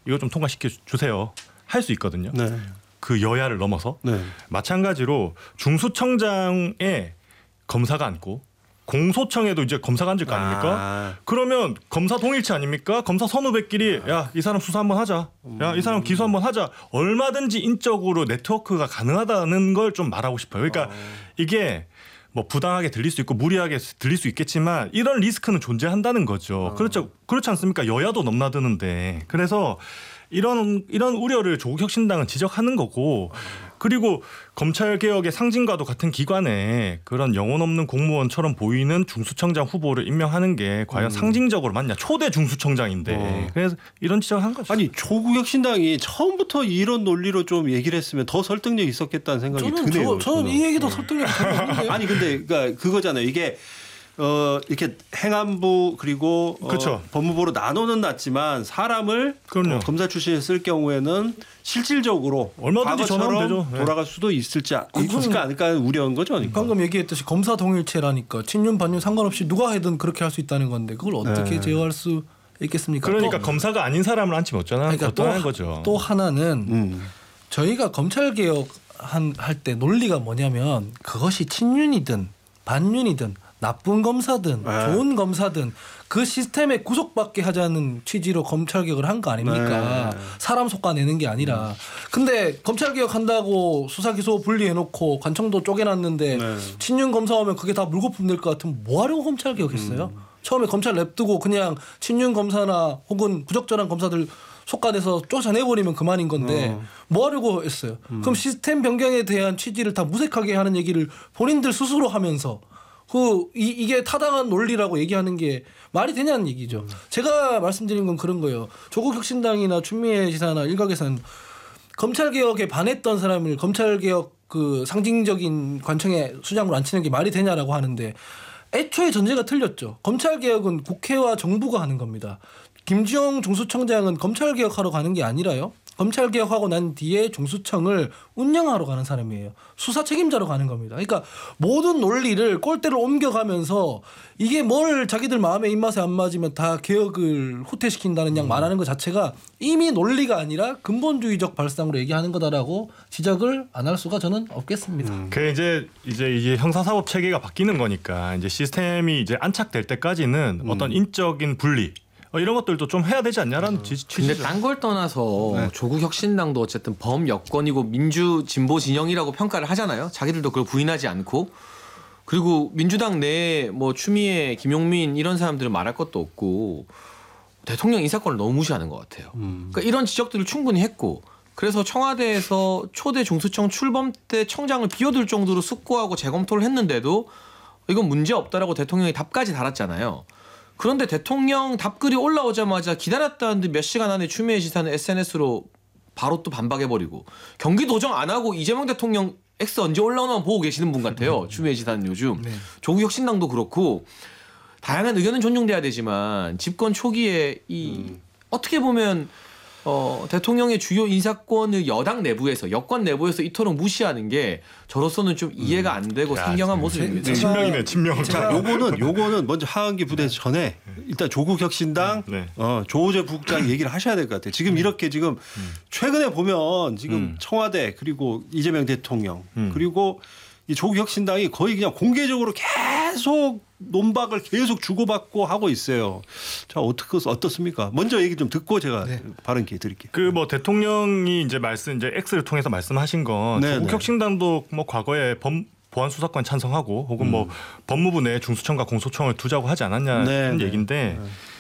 이거 좀 통과시켜 주세요. 할 수 있거든요. 네. 그 여야를 넘어서. 네. 마찬가지로 중수청장에 검사가 앉고 공소청에도 이제 검사가 앉을 거 아닙니까? 그러면 검사 동일체 아닙니까? 검사 선후배끼리 야, 이 사람 수사 한번 하자. 야, 이 사람 기소 한번 하자. 얼마든지 인적으로 네트워크가 가능하다는 걸 좀 말하고 싶어요. 그러니까 이게 뭐 부당하게 들릴 수 있고 무리하게 들릴 수 있겠지만 이런 리스크는 존재한다는 거죠. 그렇죠. 그렇지 않습니까? 여야도 넘나드는데. 그래서 이런 우려를 조국혁신당은 지적하는 거고, 그리고 검찰개혁의 상징과도 같은 기관에 그런 영혼 없는 공무원처럼 보이는 중수청장 후보를 임명하는 게 과연 상징적으로 맞냐. 초대 중수청장인데. 그래서 이런 지적을 한 거죠. 아니 조국혁신당이 처음부터 이런 논리로 좀 얘기를 했으면 더 설득력이 있었겠다는 생각이 드네요. 저는 이 얘기도 설득력이 전혀 없는데. 아니 근데 그러니까 그거잖아요. 이게 이렇게 행안부 그리고 그렇죠. 법무부로 나눠는 놨지만 사람을 검사 출신에 쓸 경우에는 실질적으로 얼마든지 전환되죠. 과거처럼 돌아갈 수도 있을까 않을까 우려한 거죠. 그러니까. 방금 얘기했듯이 검사 동일체라니까 친윤 반윤 상관없이 누가 해든 그렇게 할 수 있다는 건데 그걸 어떻게 제어할 수 있겠습니까? 그러니까 검사가 아닌 사람을 앉히면 어쩌나 하는 거죠. 또 하나는 저희가 검찰 개혁 할 때 논리가 뭐냐면 그것이 친윤이든 반윤이든 나쁜 검사든 좋은 검사든 그 시스템에 구속받게 하자는 취지로 검찰개혁을 한 거 아닙니까? 사람 속아내는 게 아니라. 근데 검찰개혁 한다고 수사기소 분리해놓고 관청도 쪼개놨는데 친윤 검사 오면 그게 다 물거품 될 것 같으면 뭐 하려고 검찰개혁했어요? 처음에 검찰 냅두고 그냥 친윤 검사나 혹은 부적절한 검사들 속아내서 쫓아내버리면 그만인 건데 뭐 하려고 했어요? 그럼 시스템 변경에 대한 취지를 다 무색하게 하는 얘기를 본인들 스스로 하면서 이게 타당한 논리라고 얘기하는 게 말이 되냐는 얘기죠. 제가 말씀드린 건 그런 거예요. 조국혁신당이나 추미애 지사나 일각에서는 검찰개혁에 반했던 사람을 검찰개혁 그 상징적인 관청에 수장으로 앉히는 게 말이 되냐라고 하는데 애초에 전제가 틀렸죠. 검찰개혁은 국회와 정부가 하는 겁니다. 김주영 중수청장은 검찰개혁하러 가는 게 아니라요. 검찰개혁하고 난 뒤에 중수청을 운영하러 가는 사람이에요. 수사 책임자로 가는 겁니다. 그러니까 모든 논리를 꼴대로 옮겨가면서 이게 뭘 자기들 마음에 입맛에 안 맞으면 다 개혁을 후퇴시킨다는 양 말하는 것 자체가 이미 논리가 아니라 근본주의적 발상으로 얘기하는 거다라고 지적을 안 할 수가 저는 없겠습니다. 그 이제 이게 형사사법 체계가 바뀌는 거니까 이제 시스템이 이제 안착될 때까지는 어떤 인적인 분리 이런 것들도 좀 해야 되지 않냐라는 취지죠. 근데 딴 걸 떠나서 조국 혁신당도 어쨌든 범여권이고 민주 진보 진영이라고 평가를 하잖아요. 자기들도 그걸 부인하지 않고. 그리고 민주당 내에 뭐 추미애, 김용민 이런 사람들은 말할 것도 없고 대통령 인사권을 너무 무시하는 것 같아요. 그러니까 이런 지적들을 충분히 했고 그래서 청와대에서 초대 중수청 출범 때 청장을 비워둘 정도로 숙고하고 재검토를 했는데도 이건 문제 없다라고 대통령이 답까지 달았잖아요. 그런데 대통령 답글이 올라오자마자 기다렸다는 듯 몇 시간 안에 추미애 지사는 SNS로 바로 또 반박해버리고 경기 도정 안 하고 이재명 대통령 X 언제 올라오나 보고 계시는 분 같아요. 추미애 지사는 요즘. 조국 혁신당도 그렇고 다양한 의견은 존중돼야 되지만 집권 초기에 어떻게 보면 대통령의 주요 인사권을 여당 내부에서 여권 내부에서 이토록 무시하는 게 저로서는 좀 이해가 안 되고 상경한 모습입니다. 친명이네, 친명. 자, 요거는 먼저 하은기 부대 전에 일단 조국혁신당 조호재 부국장 얘기를 하셔야 될 것 같아요. 지금 이렇게 지금 최근에 보면 지금 청와대 그리고 이재명 대통령 그리고 이 조국혁신당이 거의 그냥 공개적으로 계속 논박을 계속 주고받고 하고 있어요. 자, 어떻습니까? 먼저 얘기 좀 듣고 제가 발언 기회 드릴게요. 그 뭐 대통령이 이제 X를 통해서 말씀하신 건 조국혁신당도 뭐 과거에 보안 수사권 찬성하고 혹은 뭐 법무부 내 중수청과 공소청을 두자고 하지 않았냐는 얘기인데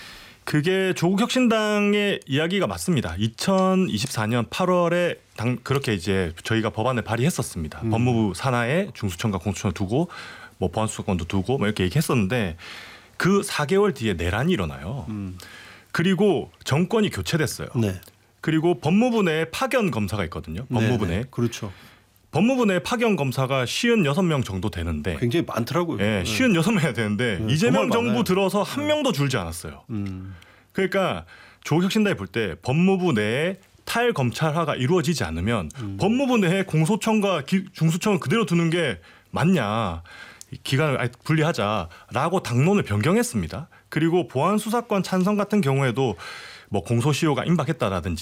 그게 조국혁신당의 이야기가 맞습니다. 2024년 8월에 그렇게 이제 저희가 법안을 발의했었습니다. 법무부 산하에 중수청과 공소청을 두고 뭐 보안 수사권도 두고 뭐 이렇게 얘기했었는데 그 4개월 뒤에 내란이 일어나요. 그리고 정권이 교체됐어요. 그리고 법무부 내에 파견 검사가 있거든요. 법무부 내에. 그렇죠. 법무부 내 파견 검사가 56명 정도 되는데 굉장히 많더라고요. 네, 56명이나 되는데 이재명 정부 들어서 한 명도 줄지 않았어요. 그러니까 조국혁신당이 볼 때 법무부 내에 탈검찰화가 이루어지지 않으면 법무부 내에 공소청과 중수청을 그대로 두는 게 맞냐. 기간을 분리하자라고 당론을 변경했습니다. 그리고 보안 수사권 찬성 같은 경우에도 뭐 공소시효가 임박했다라든지